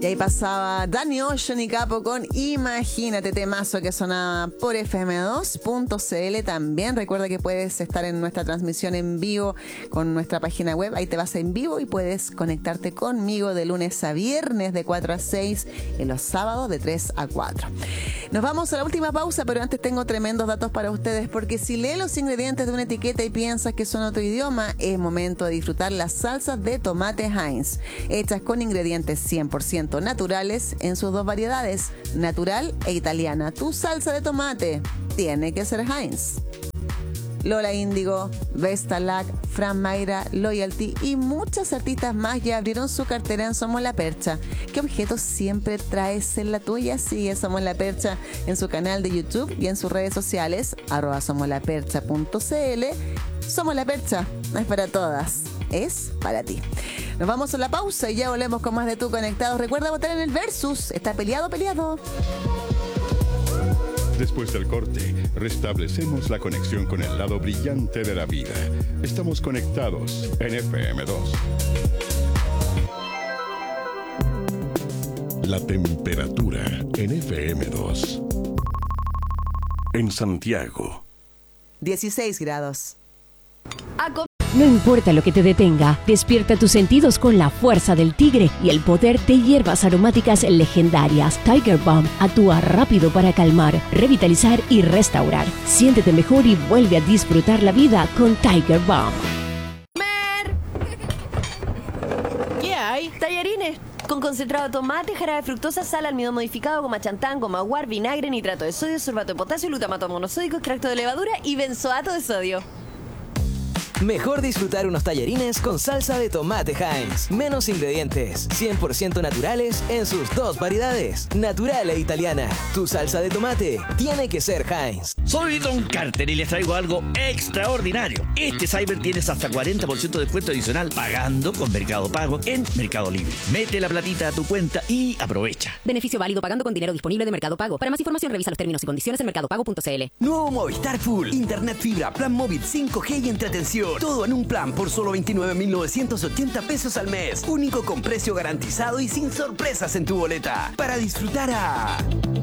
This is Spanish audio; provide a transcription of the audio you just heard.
Y ahí pasaba Danny Ocean y Capo con Imagínate, temazo que sonaba por fm2.cl. También recuerda que puedes estar en nuestra transmisión en vivo con nuestra página web. Ahí te vas en vivo y puedes conectarte conmigo de lunes a viernes de 4 a 6, en los sábados de 3 a 4. Nos vamos a la última pausa, pero antes tengo tremendos datos para ustedes, porque si lee los ingredientes de una etiqueta y piensas que son otro idioma, es momento de disfrutar las salsas de tomate Heinz, hechas con ingredientes 100% naturales en sus dos variedades, natural e italiana. Tu salsa de tomate tiene que ser Heinz. Lola Índigo, Vestalac, Fran Mayra, Loyalty y muchas artistas más ya abrieron su cartera en Somos la Percha. ¿Qué objetos siempre traes en la tuya? Sigue Somos la Percha en su canal de YouTube y en sus redes sociales, @somoslapercha.cl. Somos la Percha, no es para todas, es para ti. Nos vamos a la pausa y ya volvemos con más de Tu Conectados. Recuerda votar en el Versus, está peleado. Después del corte, restablecemos la conexión con el lado brillante de la vida. Estamos conectados en FM2. La temperatura en FM2. En Santiago, 16 grados. No importa lo que te detenga, despierta tus sentidos con la fuerza del tigre y el poder de hierbas aromáticas legendarias. Tiger Balm actúa rápido para calmar, revitalizar y restaurar. Siéntete mejor y vuelve a disfrutar la vida con Tiger Balm. ¿Qué hay? Tallarines con concentrado de tomate, jarabe de fructosa, sal, almidón modificado, goma chantán, goma guar, vinagre, nitrato de sodio, sorbato de potasio, glutamato monosódico, extracto de levadura y benzoato de sodio. Mejor disfrutar unos tallarines con salsa de tomate Heinz. Menos ingredientes, 100% naturales en sus dos variedades, natural e italiana. Tu salsa de tomate tiene que ser Heinz. Soy Don Carter y les traigo algo extraordinario. Este Cyber tienes hasta 40% de descuento adicional pagando con Mercado Pago en Mercado Libre. Mete la platita a tu cuenta y aprovecha. Beneficio válido pagando con dinero disponible de Mercado Pago. Para más información revisa los términos y condiciones en mercadopago.cl. Nuevo Movistar Full. Internet fibra, plan móvil 5G y entretención. Todo en un plan por solo 29.980 pesos al mes. Único con precio garantizado y sin sorpresas en tu boleta. Para disfrutar a